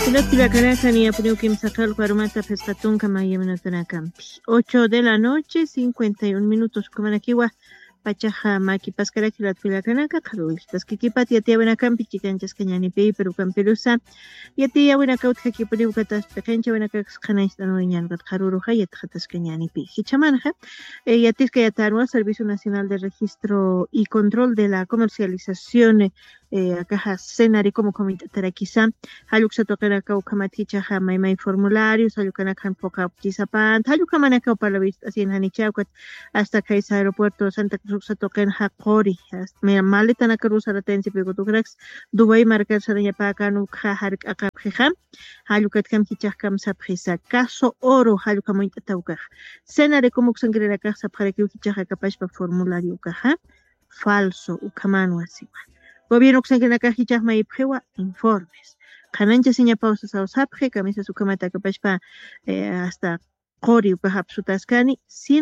Pilot Caracas ni apoyo que me sacar guarumata pescatón camaya menotona campi. 8 de la noche, 51 minutos. Como aquí wa pachaja maki pascara que la tuya canaca caruil. Tas que kipat ya te buena campi chicanchas cañani pei pero camperusa. Ya te ya buena caut que podiu catas pequeña buena cax canáis no ñan gat caruruja ya catas cañani pei. Hichamanja. Ya tis que ya tarua Servicio Nacional de Registro y Control de la Comercialización acá senari como comentar quizá haluk sa toquen acá ukamaticha ha may formularios haluk anakan poca kisapan haluk manaka para vista así en hanichaukat hasta que es aeropuerto Santa Cruz sa toquen ha qori me maleta na cruz ara tensi pego tugrax Dubai marcar sa ya pa kanu kha harik aka kham halukat kam kichak kam sa prisa caso oro haluk mo intauka senari como sangre acá sa para que kichak kapash pa formulario ka falso ukamano así Gobierno que se encarga de hichas maipjewa informes. Canancha seña pausa sa osapje, camisa su camata capachpa hasta Cori upahapsutascani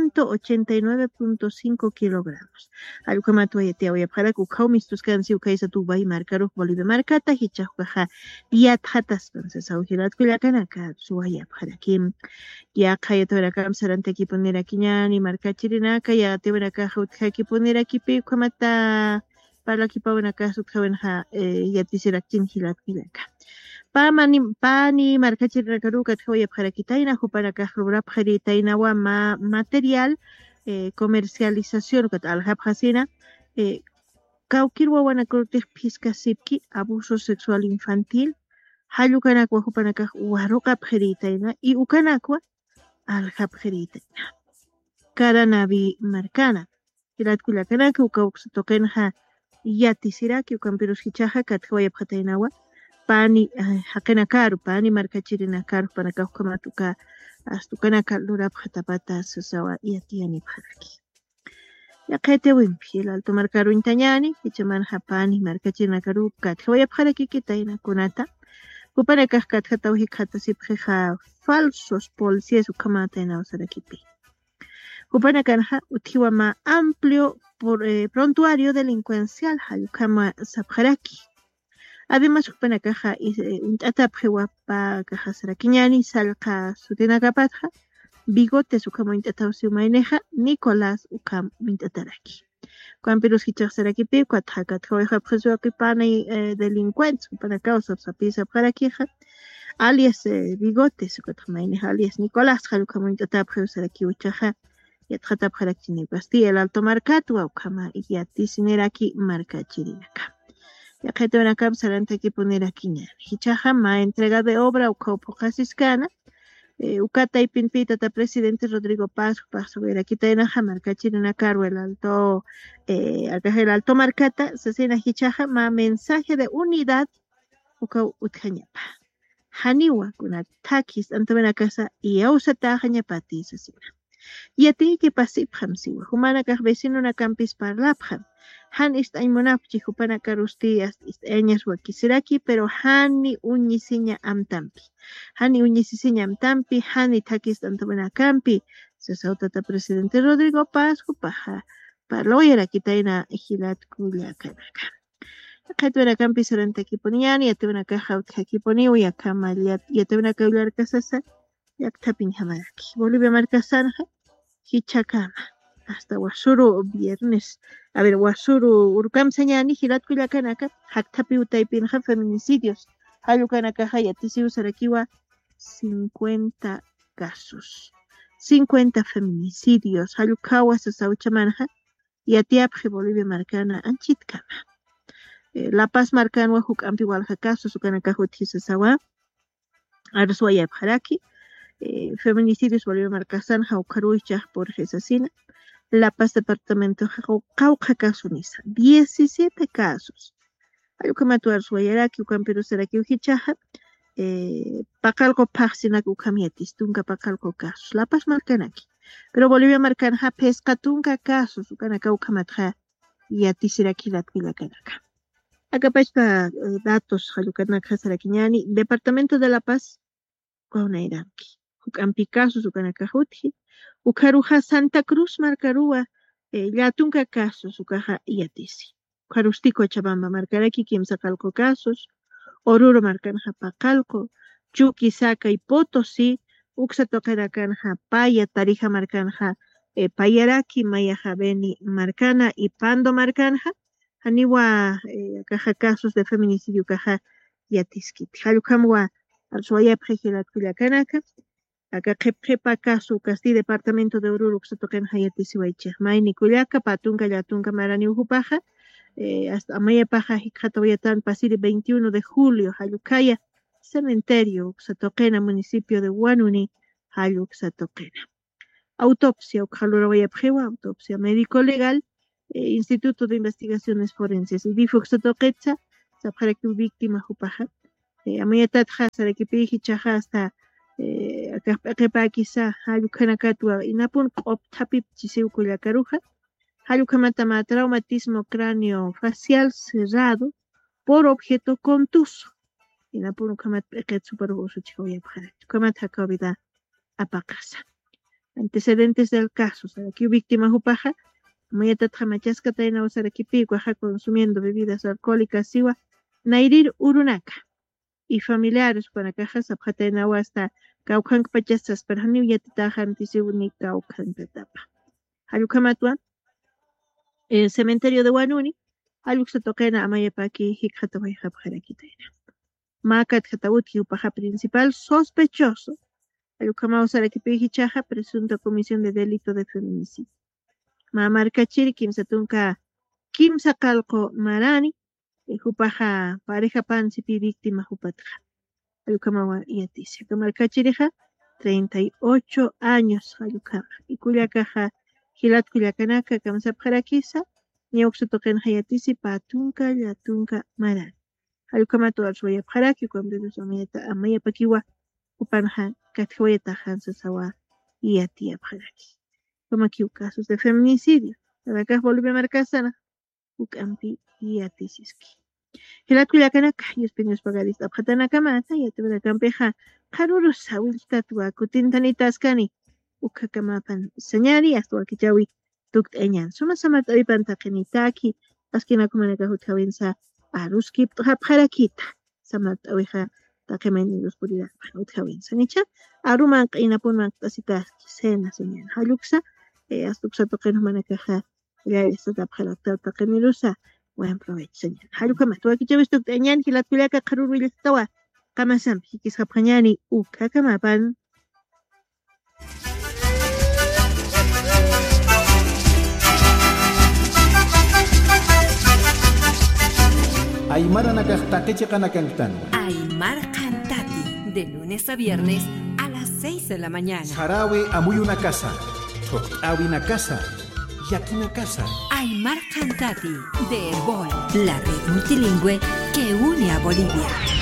189.5 kilogramos. Alukamato ayate oya para kukau mistuscansi ukaisa tubai marcaro Bolivia marcata hichas ukaja yat hatas entonces aujirat kulakanaka suaya para kim ya kayata vera kam sarante aquí poner aquí ñani marca chirinaka ya te vera caja aquí poner aquí pe kamata para aquí para una casa que ven ja ya te será quien gilat kilaka pani marca chirra karuka tjoya para quitaina jo para caja rubra paritaina wa material comercialización kat al hasina kaukirwa wana corte pisca sipki abuso sexual infantil hayukana kwa para caja waroka paritaina y ukanakwa al paritaina cara navi marcana kilat kulakana ku kauks token ha yati siraki ukampiros hichaja katjoya patainawa pani hakena karu pani markachirina karu para kaukamatuka astukana kalura patapata sasawa yati yani paraki ya kete wimpi el alto marcaru intañani hichaman hapani markachirina karu katjoya paraki kitaina kunata upana kaskat hatauhi kata sipjeja falsos policías ukamataina osarakipi upana kanha utiwa ma amplio prontuario delincuencial Hayukama Sabharaki. Además, upana caja atapjewa pa caja sarakiñani salka sutenaka patja bigote sukamo intatausi maineja Nicolás ukam intataraki. Cuampiros hichak saraki pi cuatja troeja presuaki pani delincuentes upana causa sapisa paraquija alias bigote sukatja maineja alias Nicolás Hayukamo intatapjewa saraki uchaja ya trata para quien Bastilla el alto marcato o cama y ya tisinera aquí marca chirinaka ya que te van a capsarante aquí poner aquí hichaja ma entrega de obra o copo casiscana ukata y pinpita ta presidente Rodrigo Paz paso ver aquí te na marca chirinaka el alto acá el alto marcata se sena hichaja ma mensaje de unidad uka utjañapa haniwa kuna takis antamena casa y ausata jañapati se sena Yati que pasip hamsiwa humana kah vecino na campis parlaphan han ist ay monapchi hupana karustias ist eñas wakisiraki pero hani uñisiña amtampi hani uñisiña amtampi hani takis antamana campi se sautata presidente Rodrigo Paz hupaja parloyera kitaina hilat kullakanaka Katuna campi serante kiponiani yatuna kaha utkiponi ya kama yatuna kaular kasasa yak tapin hamaraki Bolivia marcasanja hichakama hasta wasuru viernes a ver wasuru urkam señani hilat kullakanaka haktapi utaipinja feminicidios halukanaka hayatisi usarakiwa 50 casos 50 feminicidios halukawa sasauchamanja yatiapje Bolivia marcana anchitkama La Paz marcanwa hukampi walja casos sukanaka hutisasawa arswaya paraki feminicidios Bolivia marcasan jaucaruicha por Gesasina La Paz departamento Cauca Casunisa 17 casos ayukamatu arswayaraki ukampiru seraki uhichaja pacalco paxinac ucamietis tunca pacalco casos La Paz marcanaki pero Bolivia marcanja pesca tunca casos ucanaka ucamatja yatisiraki la canaka acá para datos halukanaka sarakiñani departamento de La Paz Guanairanki Ukampi casos ukanaka huti ukaruja Santa Cruz marcarua yatunka casos ukaja yatisi Carustico Chabamba marcaraki kimsa calco casos Oruro marcanja pacalco Chuqui, Saca y Potosí, Uxa Toquera Canja, Paya, Tarija Marcanja, Payaraki, Mayaja Beni Marcana y Pando Marcanja, Aniwa, caja casos de feminicidio, caja Yatisquit. Halukamwa, Alsuaya Prejilat Culiacanaca, acá Jepa caso, Casti, Departamento de Oruro, Uxa Toquen Hayatisiwaiche, Maini Culiaca, Patunca, Yatunca, Marani Ujupaja, hasta Amaya Paja, Hikatoyatan, Pasiri 21 de julio, Halucaya, Cementerio, Uxatoquena, municipio de Huanuni, Uxatoquena. Autopsia, autopsia médico legal, Instituto de Investigaciones Forenses, y dijo Uxatoquetza, Sapjareku víctima Jupaja, Amaya Tatja, Sarekipi, Chaja, hasta acá quizá, Halucanacatua, Inapun, Optapip, Chiseucuya Caruja, Halucamatama, traumatismo cráneo-facial cerrado por objeto contuso. Y la puro camat pequet super uso chicoya para camat jacobida apacasa. Antecedentes del caso, aquí víctima jupaja, mayata tramachasca taina usar aquí picuaja consumiendo bebidas alcohólicas siwa, nairir urunaka. Y familiares para cajas abjataina hasta caucan pachastas para ni yatitajan tisiuni caucan petapa. Halukamatwa, el cementerio de Huanuni, aluxa toquena amayapaki hikatawai jabjarakitaina. Macat Jatauti, upaja principal sospechoso. Alucamao Sarakipi Chaja, presunta comisión de delito de feminicidio. Mamarcachiri, Kimsatunca, Kimsacalco Marani, Jupaja, pareja Pansipi, víctima Jupatja. Alucamao Yaticia. Camarcachirija, 38 años, Alucama. Y Culiacaja, Gilat Culiacanaca, Kamsapjaraquisa, Nioxotoken Hayatisi, Patunca, Yatunca Marani. Alucamato al suya para que cuando los amaya paquiwa upanja cathueta hansa sawa y a tía para aquí. Como aquí casos de feminicidio. La acá volvió a marcar sana. Ucampi y a tisiski. El Culiacanaca y espinios pagadis abjatana camata y a tebra campeja. Caruru sawil tatua cutintanitascani. Ucacamapan señari hasta aquí jawi tuct eñan. Suma samat aipanta kenitaki. Askina kumanaka hutawinsa. Aruski Harakita, Samat Aweja, Takemen y oscuridad, Utkawin Sanicha, Aruman Inapun Tasitas, Sena Señan, Haluxa, Astuxa Token Manakaja, ya está Tapjalacta Takemirusa, buen provecho, señor. Halukama, tú aquí lleves tu teñan, que la tuyaca Karuru y estaba, Kamasam, Hikis Japanyani, Ukakamapan. Aymara Nakajtakeche Kanakantan. Aymar Cantati, de lunes a viernes a las 6 de la mañana. Sarawe Amuy una casa. Totawi una casa. Yaki una casa. Aymar Cantati, de Herbol, la red multilingüe que une a Bolivia.